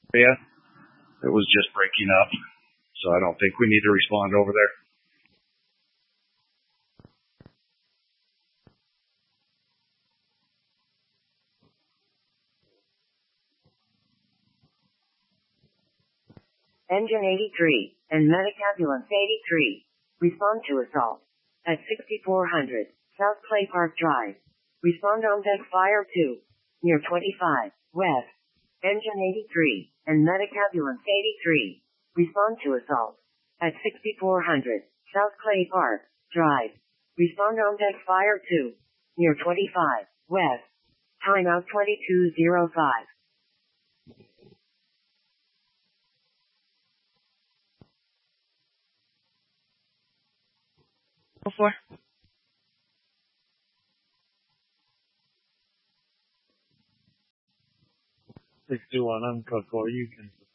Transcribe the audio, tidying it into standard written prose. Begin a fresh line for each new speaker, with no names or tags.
area. It was just breaking up, so I don't think we need to respond over there.
Engine 83 and Medic Ambulance 83. Respond to assault at 6400 South Clay Park Drive. Respond on deck fire 2 near 25 West. Engine 83 and Medic Ambulance 83. Respond to assault at 6400 South Clay Park Drive. Respond on deck fire 2 near 25 West. Timeout 2205.
4.
621 on code 4, you can